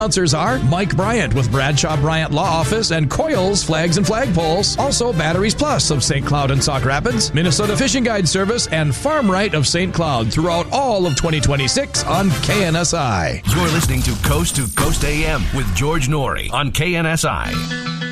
Sponsors are Mike Bryant with Bradshaw Bryant Law Office and Coils Flags and Flagpoles. Also Batteries Plus of St. Cloud and Sauk Rapids, Minnesota Fishing Guide Service, and Farm Right of St. Cloud throughout all of 2026 on KNSI. You're listening to Coast AM with George Norrie on KNSI.